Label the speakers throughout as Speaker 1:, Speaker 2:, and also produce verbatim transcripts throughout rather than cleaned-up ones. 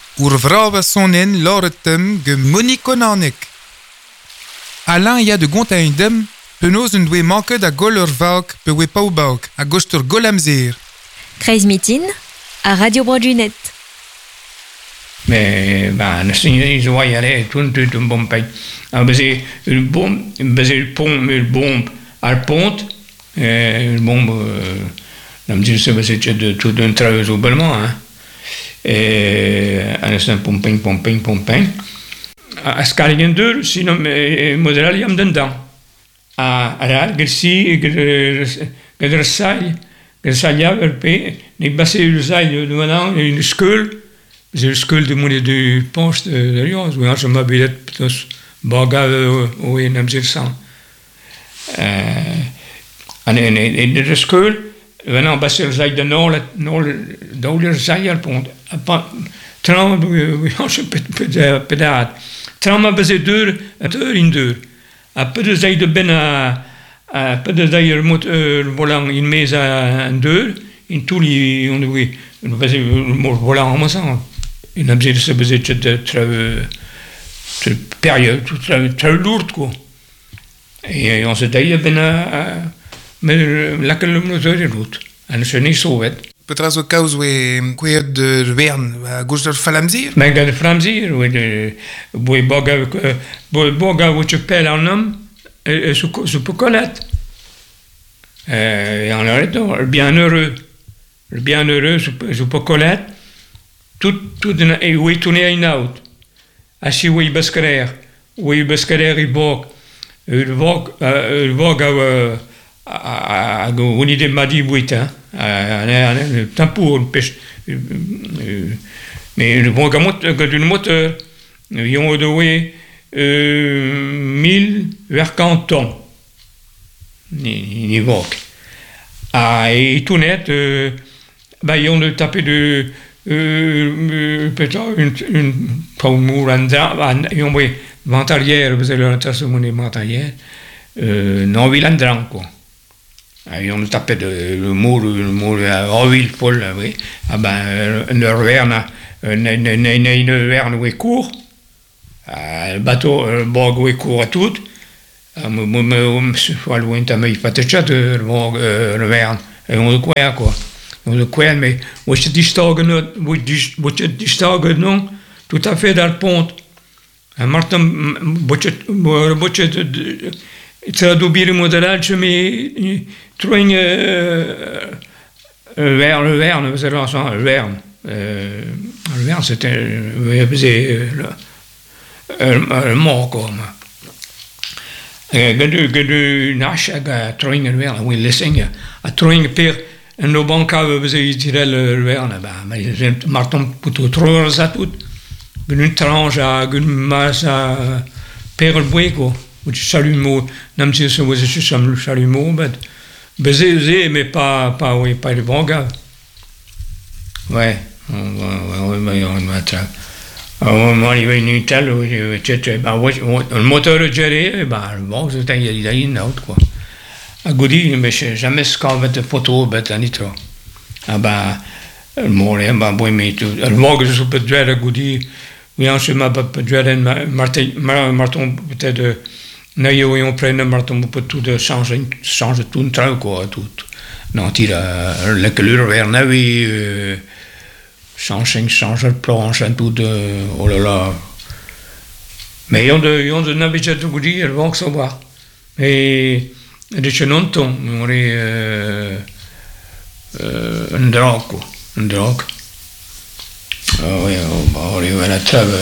Speaker 1: Ur vrava sonen loretem ge monikonanek. Alain ya de gontain dem, penaos un doe manket a gol ur vaok pe we pa ou baok, a gost ur golamzer.
Speaker 2: Kreiz mitin, a Radio Broadjunet.
Speaker 3: Mais ben, ils ont allé tout tout un bon pays. Ah, ben c'est une bombe, ben c'est une pompe, une bombe à la ponte, une bombe. On me dit que c'est de tout un travail au Belmont, hein. Et un instant pomping, pomping, pomping. À Scarlien deux, sinon mais modèle il y a dedans. À à la Gersi, Gersaille, Gersaille R P, les bassés le saille de maintenant une school. C'est le school de mon du poste de Lyon, où je m'habille tous baga au N M Z cent. En in de school, maintenant bassé le saille de nord, nord dans le saille al pont. Tram, je peux pédale. Tram a bassé deux, deux in deux. A peu de saille de ben à a peu de saille le moteur volant in mise à deux, in tout les on oui, on bassé le volant en maçon. Une objet de ce besoin de très période, très très lourde quoi. Et on se dit ben mais laquelle le moteur est route. On se n'est sauvé.
Speaker 1: Peut-être au cas où est quoi de Verne à gauche de Falamzir.
Speaker 3: Mais de Falamzir, oui de boy boga boy boga où tu pèles en homme et sous sous pocolette. Et on arrête le bienheureux, le bienheureux sous pocolette. Tout, tout, et oui, tourner à une autre. Ainsi, oui, bascarer. Oui, bascarer, il bog. Il bog, il bog à, à, une idée m'a dit, oui, hein. Un tempo, une pêche. Mais le bog à d'une moteur, ils ont doué mille vers canton. Ni bog. Ah, et tout net, bah, ils ont tapé de. Euh, peut-être une, une Paumuranda, et on voit ventalière, vous avez l'orientation de ventalière, euh, non, Villandran, quoi. Et on tapait de, le mot, le mot, à Ville, Paul, oui. Ah ben, le Verne, une Verne, oui, court, le bateau, le bord, oui, court à tout. Je suis loin, t'as mis pas de chat, le bord, le Verne, et on le croit, quoi. De quoi, mais moi je dis je distingue non tout à fait dans le pont. Martin, c'est la double modèle, je mets train vers le Verne, vous allez entendre le Verne. Le Verne, c'était le mort, quoi. Gadu nash à train le Verne, oui, les signes, à train pire. En nos banques, vous avez tiré le Verne, mais Martin plutôt trop ça tout. Une tranche à une masse à perdre le bois, quoi. Ou tu salues mot, même si c'est vous êtes salué mot, mais baiser, mais pas, pas, oui, pas le bon gars. Ouais, on va, on va, on va arriver une Italie, le moteur est géré, ben, bon, c'était il y a une autre, quoi. A Goudi, mais jamais scavet de photo, bet à nitro. Ah bah, le mot, bah, bon, mais tout. Le mot que je peux dire à Goudi, oui, en chemin, peut dire à Martin, peut-être, n'ayez oui, on prenne Martin, peut tout de changer, changer tout un train, quoi, tout. Non, tire, la couleur vers navi, changer, changer de planche, tout de, oh là là. Mais ils ont de, ils ont de navigation de Goudi, ils vont savoir. Et, dice non ton, on est euh, euh, un drogue, quoi. Un drogue. Ah oui, on est à la trave.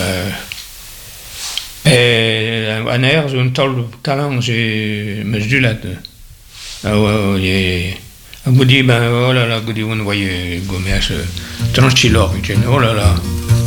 Speaker 3: Et en air, j'ai un tal calan, j'ai mesure là. Ah ouais, ouais, à Goudi, ben, oh là là, Goudi, on voyait Gomez, tranquille, oh là là.